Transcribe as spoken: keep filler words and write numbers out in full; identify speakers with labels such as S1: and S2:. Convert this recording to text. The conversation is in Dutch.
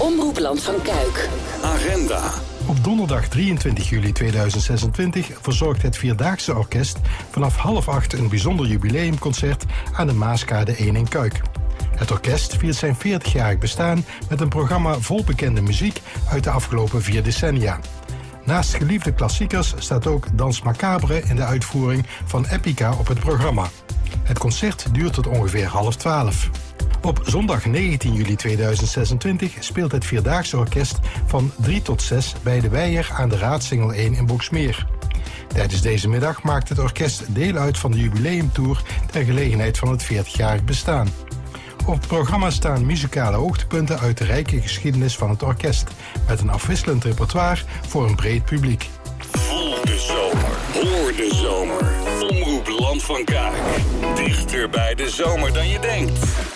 S1: Omroep Land van Kuik.
S2: Agenda.
S3: Op donderdag drieëntwintig juli tweeduizend zesentwintig verzorgt het Vierdaagse Orkest vanaf half acht een bijzonder jubileumconcert aan de Maaskade één in Kuik. Het orkest viert zijn veertigjarig bestaan met een programma vol bekende muziek uit de afgelopen vier decennia. Naast geliefde klassiekers staat ook Dans Macabre in de uitvoering van Epica op het programma. Het concert duurt tot ongeveer half twaalf. Op zondag negentien juli tweeduizend zesentwintig speelt het Vierdaagse Orkest van drie tot zes bij de Weijer aan de Raadsingel één in Boxmeer. Tijdens deze middag maakt het orkest deel uit van de jubileumtour ter gelegenheid van het veertigjarig bestaan. Op het programma staan muzikale hoogtepunten uit de rijke geschiedenis van het orkest, met een afwisselend repertoire voor een breed publiek.
S2: Voel de zomer, hoor de zomer. Omroep Land van Kuik. Dichter bij de zomer dan je denkt.